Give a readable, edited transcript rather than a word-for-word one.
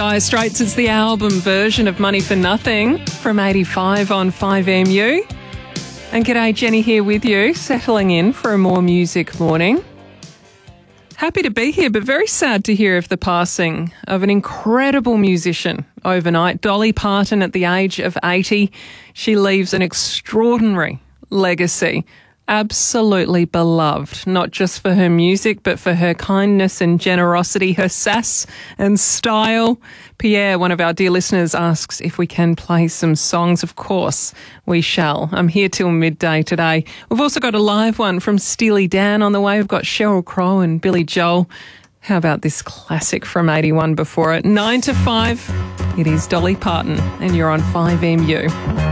Dire Straits. It's the album version of Money for Nothing from 85 on 5MU. And g'day, Jenny here with you, settling in for a more music morning. Happy to be here, but very sad to hear of the passing of an incredible musician overnight. Dolly Parton at the age of 80. She leaves an extraordinary legacy. Absolutely beloved, not just for her music, but for her kindness and generosity, her sass and style. Pierre, one of our dear listeners, asks if we can play some songs. Of course, we shall. I'm here till midday today. We've also got a live one from Steely Dan on the way. We've got Sheryl Crow and Billy Joel. How about this classic from 81 before it? 9 to 5, it is Dolly Parton, and you're on 5MU.